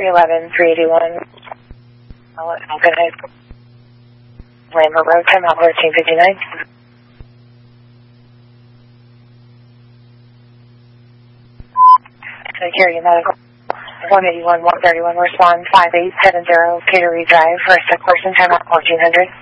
311, 381. Good night. Lambert Road, time out 1359. Carry medical 181, 131, respond 5870, Caterey Drive, for a sick person, time out 1400.